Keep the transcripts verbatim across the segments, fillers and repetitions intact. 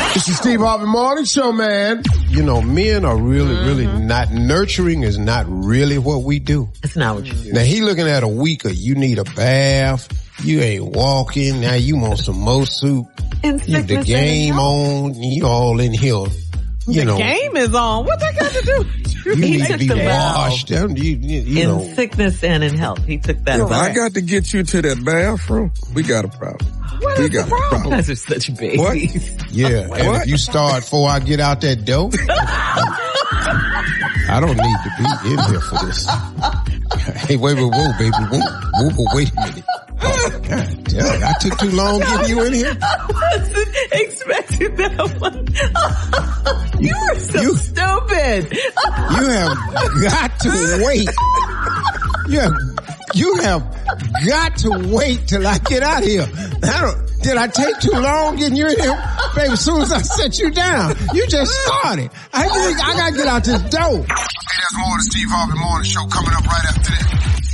It's the Steve Harvey Morning Show, man. You know, men are really, mm-hmm. really not, nurturing is not really what we do. It's not what you do. Now, he looking at a week of you need a bath, you ain't walking, now you want some more soup, you, the game on, you all in here. You the know, game is on. What that got to do? You he need took to be the washed. You, you, you in know. sickness and in health. He took that. Yo, I got to get you to that bathroom. We got a problem. What we is got the problem? a problem. Guys are such babies. What? Yeah, what? and if you start before I get out that door, I don't need to be in here for this. Hey, wait, wait, whoa, baby, whoa, whoa, whoa, wait a minute. Oh, God damn, I took too long getting you in here. I wasn't expecting that one. You are so you, stupid. You have got to wait. You have, you have got to wait till I get out of here. I don't, did I take too long getting you in here? Baby, as soon as I set you down, you just started. I, just, I gotta get out this door. Hey, there's more of the Steve Harvey Morning Show coming up right after this.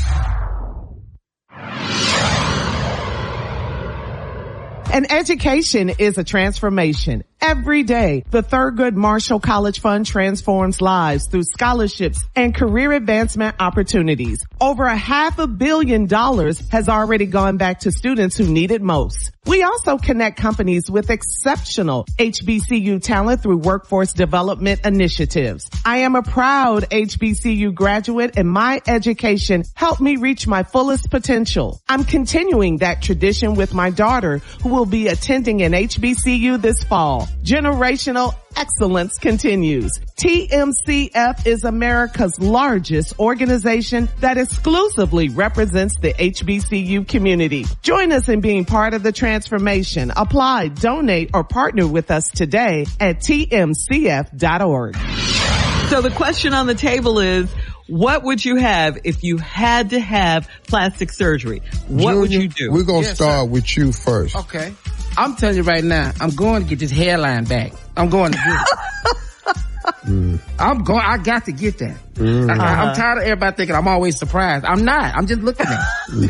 An education is a transformation. Every day, the Thurgood Marshall College Fund transforms lives through scholarships and career advancement opportunities. Over a half a billion dollars has already gone back to students who need it most. We also connect companies with exceptional H B C U talent through workforce development initiatives. I am a proud H B C U graduate, and my education helped me reach my fullest potential. I'm continuing that tradition with my daughter, who will be attending an H B C U this fall. Generational excellence continues. T M C F is America's largest organization that exclusively represents the H B C U community. Join us in being part of the transformation. Apply, donate, or partner with us today at T M C F dot org. So the question on the table is, what would you have if you had to have plastic surgery? What Junior, would you do? We're going to yes, start sir. with you first. Okay. I'm telling you right now, I'm going to get this hairline back. I'm going to get it. mm. I'm going, I got to get that. Mm. I, Uh-huh. I'm tired of everybody thinking I'm always surprised. I'm not. I'm just looking at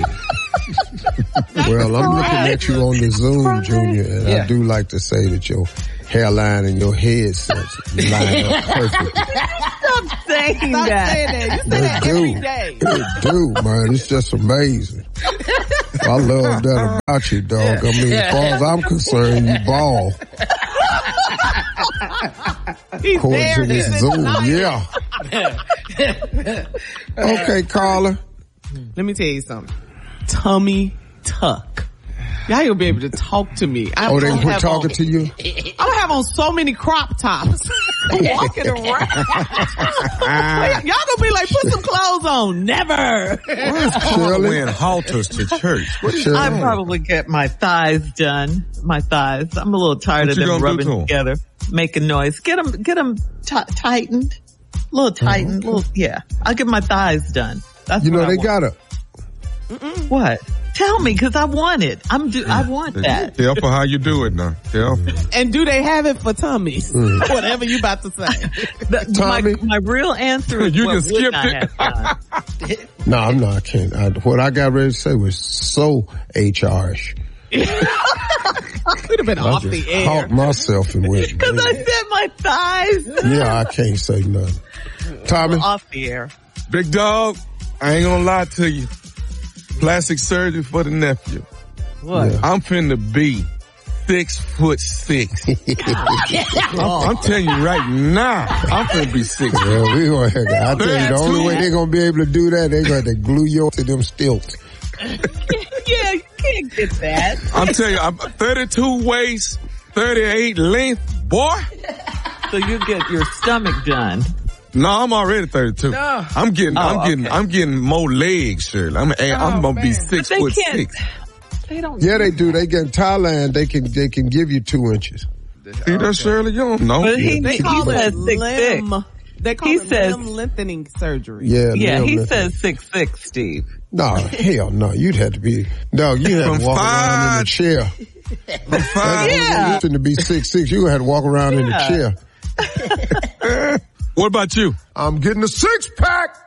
it. Well, I'm looking at you on the Zoom, Junior, and Yeah. I do like to say that your hairline and your head sense line up perfectly. Stop saying Stop that. saying that. You say They that do. every day. It do, man. It's just amazing. I love that about you, dog. I mean, as far as I'm concerned, you ball. He's According there to this to Zoom, deny yeah. Okay, Carla. Let me tell you something. Tummy tuck. Y'all gonna be able to talk to me. I Oh, they don't quit have talking on, to you? I don't have on so many crop tops. Walking around. Y'all gonna be like, put some clothes on. Never. Shirley? Wearing halters to church. What is Shirley? I'd probably get my thighs done. My thighs. I'm a little tired What of you them gonna do rubbing to 'em? together, making noise. Get them, get them t- tightened. A little tightened. Mm-hmm. Little, yeah. I'll get my thighs done. That's You know, what I they want. got a, What? Tell me, cause I want it. I'm do, I want that. Careful how you do it now. Careful. And do they have it for tummies? Mm. Whatever you about to say. The, my, Tommy? my real answer is You what just would skipped I it. have done? no, I'm not, I can't. I, what I got ready to say was so H R-ish. We'd have been I off just the air. caught myself and went, Cause I said my thighs. yeah, I can't say nothing. Tommy? Off the air. Big dog, I ain't gonna lie to you. Plastic surgery for the nephew. What? Yeah. I'm finna be six foot six. I'm, I'm telling you right now, I'm finna be six. Yeah, we gonna have, I tell you, the only way they're gonna be able to do that, they're gonna have to glue you to them stilts. Yeah, you can't get that. I'm telling you, I'm thirty-two waist, thirty-eight length, boy. So you get your stomach done. No, I'm already thirty-two. No. I'm getting, Oh, I'm getting, okay. I'm getting more legs, Shirley. I'm, I'm Oh, gonna be man. six But they foot can't- six. They don't. Yeah, they do. They get in Thailand, they can, they can give you two inches. See that, Shirley? You don't know. But he, They he call says it six six. limb. They call He it says- limb lengthening surgery. Yeah, Yeah, limb he lifting. says six six, Steve. No, hell no. You'd have to be, no, you have From to walk around in a five- chair. From five, Yeah. You're to be six six. You had to walk around in a Yeah. chair. What about you? I'm getting a six pack.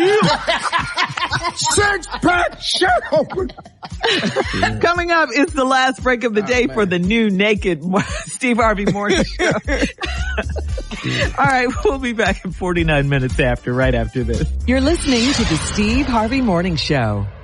Six pack shirt open. Coming up is the last break of the day oh, for the new Naked Steve Harvey Morning Show. All right, we'll be back in forty-nine minutes after, right after this. You're listening to the Steve Harvey Morning Show.